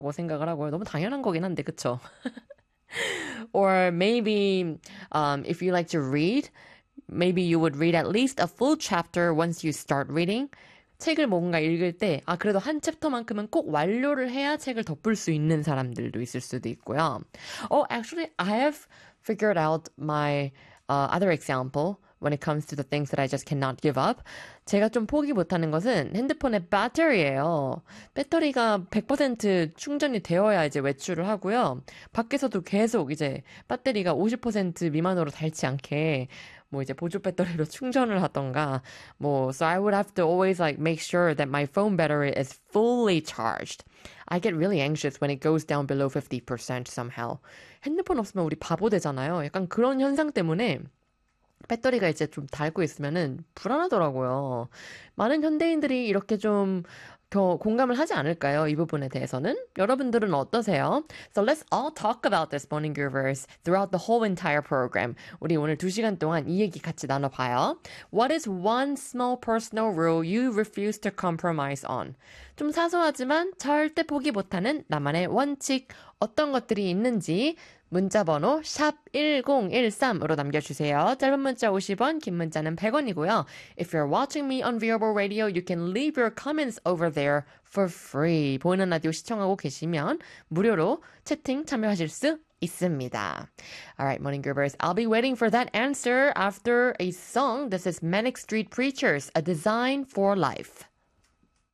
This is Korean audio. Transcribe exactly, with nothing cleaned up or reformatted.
생각을 하고요. 너무 당연한 거긴 한데, 그쵸? Or maybe um, if you like to read, maybe you would read at least a full chapter once you start reading. 책을 뭔가 읽을 때, 아, 그래도 한 챕터만큼은 꼭 완료를 해야 책을 덮을 수 있는 사람들도 있을 수도 있고요. Oh, actually, I have figured out my uh, other example when it comes to the things that I just cannot give up. 제가 좀 포기 못하는 것은 핸드폰의 배터리예요. 배터리가 백 퍼센트 충전이 되어야 이제 외출을 하고요. 밖에서도 계속 이제 배터리가 오십 퍼센트 미만으로 닳지 않게 뭐 이제 보조 배터리로 충전을 하던가 뭐 so I would have to always like make sure that my phone battery is fully charged. I get really anxious when it goes down below fifty percent somehow. 핸드폰 없으면 우리 바보 되잖아요. 약간 그런 현상 때문에 배터리가 이제 좀 닳고 있으면은 불안하더라고요. 많은 현대인들이 이렇게 좀 겨, 공감을 하지 않을까요? 이 부분에 대해서는? 여러분들은 어떠세요? So let's all talk about this morning groovers throughout the whole entire program. 우리 오늘 두 시간 동안 이 얘기 같이 나눠봐요. What is one small personal rule you refuse to compromise on? 좀 사소하지만 절대 포기 못하는 나만의 원칙 어떤 것들이 있는지 문자번호 샵 일공일삼으로 남겨주세요. 짧은 문자 오십 원, 긴 문자는 백 원이고요. If you're watching me on Viewable Radio, you can leave your comments over there for free. 보이는 라디오 시청하고 계시면 무료로 채팅 참여하실 수 있습니다. Alright, Morning Groovers, I'll be waiting for that answer after a song. This is Manic Street Preachers, A Design for Life.